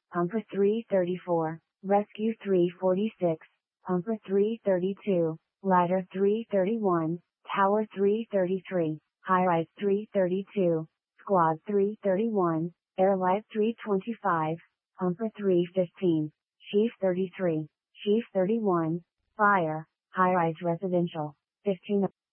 Pumper 334, Rescue 346, Pumper 332, Ladder 331, Tower 333, High-Rise 332, Squad 331, Airlight 325, Pumper 315, Chief 33, Chief 31, Fire, High-Rise Residential, 15.